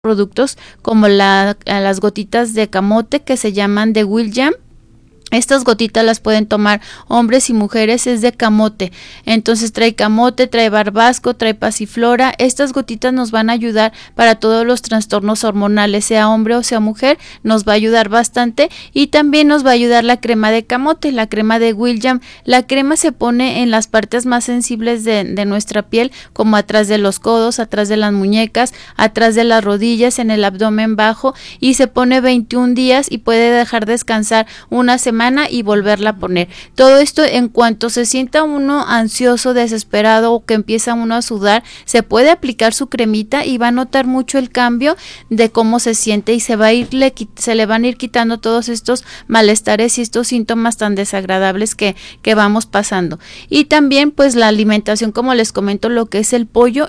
productos como las gotitas de camote que se llaman de William. Estas gotitas las pueden tomar hombres y mujeres, es de camote, entonces trae camote, trae barbasco, trae pasiflora. Estas gotitas nos van a ayudar para todos los trastornos hormonales, sea hombre o sea mujer, nos va a ayudar bastante. Y también nos va a ayudar la crema de camote, la crema de William. La crema se pone en las partes más sensibles de nuestra piel, como atrás de los codos, atrás de las muñecas, atrás de las rodillas, en el abdomen bajo, y se pone 21 días y puede dejar descansar una semana y volverla a poner. Todo esto, en cuanto se sienta uno ansioso, desesperado o que empieza uno a sudar, se puede aplicar su cremita y va a notar mucho el cambio de cómo se siente, y se le van a ir quitando todos estos malestares y estos síntomas tan desagradables que vamos pasando. Y también pues la alimentación, como les comento, lo que es el pollo,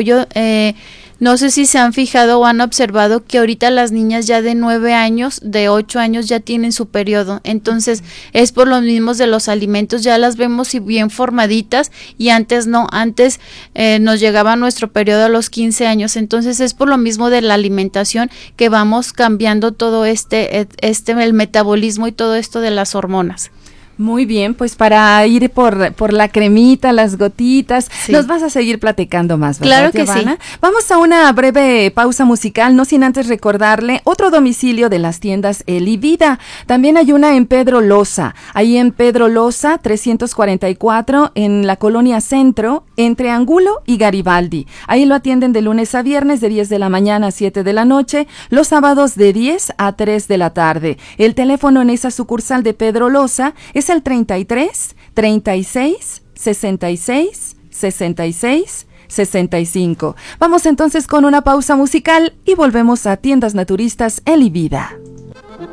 no sé si se han fijado o han observado que ahorita las niñas ya de 9 años, de 8 años ya tienen su periodo. Entonces es por los mismos de los alimentos, ya las vemos bien formaditas, y antes no, antes nos llegaba nuestro periodo a los 15 años. Entonces es por lo mismo de la alimentación que vamos cambiando todo el metabolismo y todo esto de las hormonas. Muy bien, pues para ir por la cremita, las gotitas, sí. Nos vas a seguir platicando más, ¿verdad, claro que Giovanna? Sí. Vamos a una breve pausa musical, no sin antes recordarle otro domicilio de las tiendas Eli Vida. También hay una en Pedro Loza, ahí en Pedro Loza 344, en la Colonia Centro, entre Angulo y Garibaldi. Ahí lo atienden de lunes a viernes de 10 de la mañana a 7 de la noche, los sábados de 10 a 3 de la tarde. El teléfono en esa sucursal de Pedro Loza es el 33 36 66 66 65. Vamos entonces con una pausa musical y volvemos a Tiendas Naturistas Eli Vida.